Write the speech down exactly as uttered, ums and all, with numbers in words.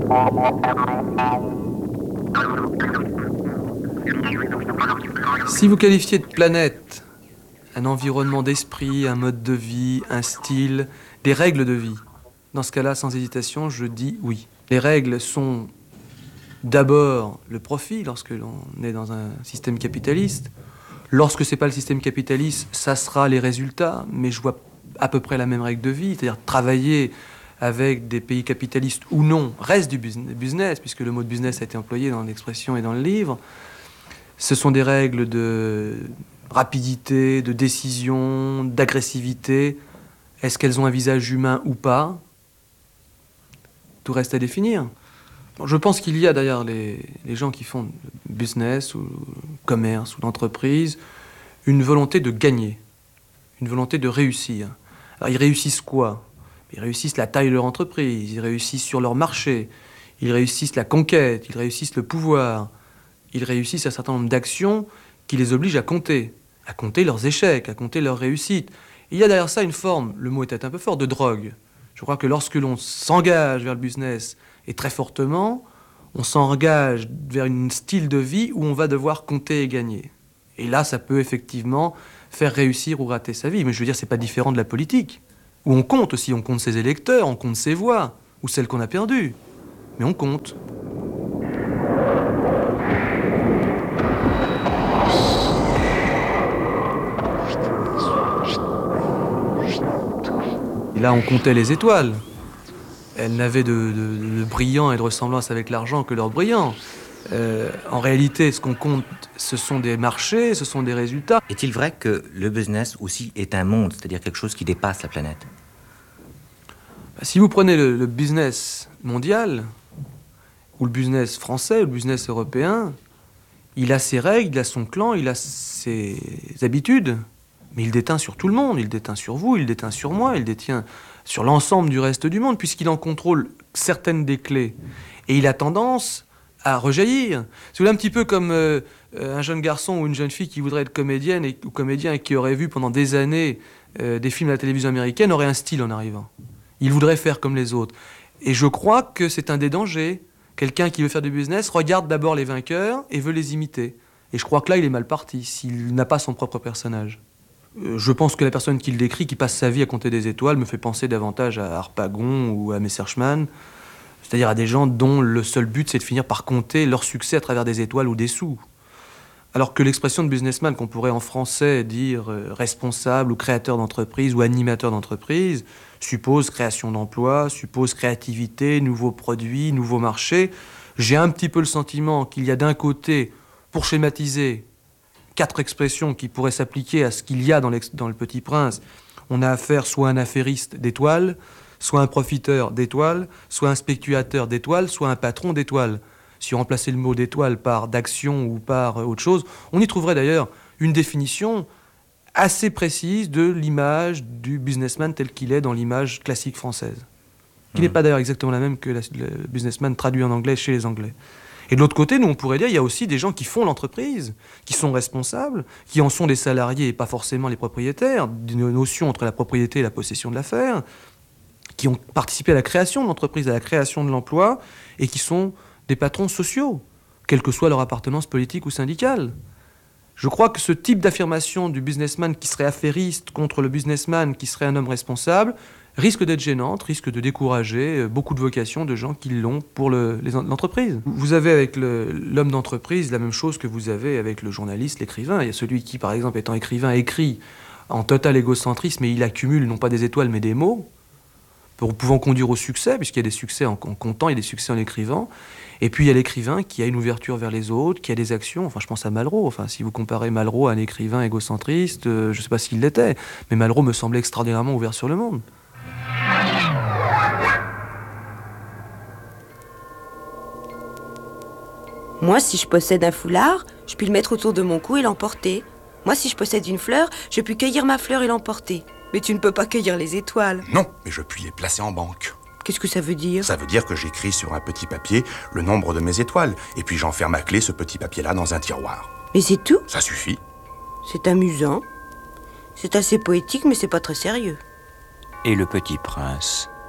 Si vous qualifiez de planète un environnement d'esprit, un mode de vie, un style, des règles de vie, dans ce cas-là, sans hésitation, je dis oui. Les règles sont d'abord le profit, lorsque l'on est dans un système capitaliste. Lorsque ce n'est pas le système capitaliste, ça sera les résultats, mais je vois à peu près la même règle de vie, c'est-à-dire travailler avec des pays capitalistes ou non, reste du business, puisque le mot de business a été employé dans l'expression et dans le livre. Ce sont des règles de rapidité, de décision, d'agressivité. Est-ce qu'elles ont un visage humain ou pas? Tout reste à définir. Bon, je pense qu'il y a d'ailleurs les, les gens qui font business ou commerce ou l'entreprise, une volonté de gagner, une volonté de réussir. Alors ils réussissent quoi? Ils réussissent la taille de leur entreprise, ils réussissent sur leur marché, ils réussissent la conquête, ils réussissent le pouvoir, ils réussissent un certain nombre d'actions qui les obligent à compter, à compter leurs échecs, à compter leurs réussites. Il y a derrière ça une forme, le mot est peut-être un peu fort, de drogue. Je crois que lorsque l'on s'engage vers le business, et très fortement, on s'engage vers un style de vie où on va devoir compter et gagner. Et là, ça peut effectivement faire réussir ou rater sa vie. Mais je veux dire, c'est pas différent de la politique, où on compte aussi, on compte ses électeurs, on compte ses voix, ou celles qu'on a perdues. Mais on compte. Et là, on comptait les étoiles. Elles n'avaient de, de, de brillant et de ressemblance avec l'argent que leur brillant. Euh, en réalité, ce qu'on compte, ce sont des marchés, ce sont des résultats. Est-il vrai que le business aussi est un monde, c'est-à-dire quelque chose qui dépasse la planète? Si vous prenez le, le business mondial, ou le business français, ou le business européen, il a ses règles, il a son clan, il a ses habitudes, mais il déteint sur tout le monde, il déteint sur vous, il déteint sur moi, il détient sur l'ensemble du reste du monde, puisqu'il en contrôle certaines des clés. Et il a tendance à rejaillir. C'est un petit peu comme euh, un jeune garçon ou une jeune fille qui voudrait être comédienne et, ou comédien et qui aurait vu pendant des années euh, des films à la télévision américaine, aurait un style en arrivant. Il voudrait faire comme les autres. Et je crois que c'est un des dangers. Quelqu'un qui veut faire du business regarde d'abord les vainqueurs et veut les imiter. Et je crois que là, il est mal parti, s'il n'a pas son propre personnage. Je pense que la personne qui le décrit, qui passe sa vie à compter des étoiles, me fait penser davantage à Harpagon ou à Messerschmann, c'est-à-dire à des gens dont le seul but, c'est de finir par compter leur succès à travers des étoiles ou des sous. Alors que l'expression de businessman, qu'on pourrait en français dire euh, responsable ou créateur d'entreprise ou animateur d'entreprise, suppose création d'emplois, suppose créativité, nouveaux produits, nouveaux marchés. J'ai un petit peu le sentiment qu'il y a d'un côté, pour schématiser, quatre expressions qui pourraient s'appliquer à ce qu'il y a dans, dans Le Petit Prince. On a affaire soit à un affairiste d'étoiles, soit un profiteur d'étoiles, soit un spéculateur d'étoiles, soit un patron d'étoiles. Si on remplaçait le mot d'étoile par d'action ou par autre chose, on y trouverait d'ailleurs une définition assez précise de l'image du businessman tel qu'il est dans l'image classique française. Qui mmh. n'est pas d'ailleurs exactement la même que la, le businessman traduit en anglais chez les Anglais. Et de l'autre côté, nous, on pourrait dire qu'il y a aussi des gens qui font l'entreprise, qui sont responsables, qui en sont des salariés et pas forcément les propriétaires, d'une notion entre la propriété et la possession de l'affaire, qui ont participé à la création de l'entreprise, à la création de l'emploi, et qui sont des patrons sociaux, quelle que soit leur appartenance politique ou syndicale. Je crois que ce type d'affirmation du businessman qui serait affairiste contre le businessman qui serait un homme responsable risque d'être gênante, risque de décourager beaucoup de vocations de gens qui l'ont pour le, les, l'entreprise. Vous avez avec le, l'homme d'entreprise la même chose que vous avez avec le journaliste, l'écrivain. Il y a celui qui, par exemple, étant écrivain, écrit en total égocentrisme et il accumule non pas des étoiles mais des mots, pour pouvant conduire au succès, puisqu'il y a des succès en, en comptant et des succès en écrivant. Et puis il y a l'écrivain qui a une ouverture vers les autres, qui a des actions. Enfin, je pense à Malraux. Enfin, si vous comparez Malraux à un écrivain égocentriste, euh, je ne sais pas s'il l'était, mais Malraux me semblait extraordinairement ouvert sur le monde. Moi, si je possède un foulard, je puis le mettre autour de mon cou et l'emporter. Moi, si je possède une fleur, je puis cueillir ma fleur et l'emporter. Mais tu ne peux pas cueillir les étoiles. Non, mais je puis les placer en banque. Qu'est-ce que ça veut dire? Ça veut dire que j'écris sur un petit papier le nombre de mes étoiles, et puis j'enferme à clé ce petit papier-là dans un tiroir. Mais c'est tout? Ça suffit. C'est amusant. C'est assez poétique, mais c'est pas très sérieux. Et le Petit Prince